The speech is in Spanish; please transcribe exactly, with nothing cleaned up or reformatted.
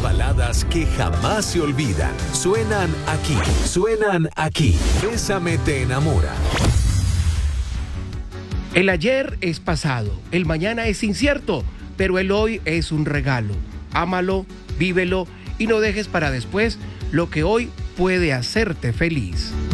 baladas que jamás se olvidan. Suenan aquí, suenan aquí. Bésame te enamora. El ayer es pasado, el mañana es incierto, pero el hoy es un regalo. Ámalo, vívelo y no dejes para después lo que hoy puede hacerte feliz.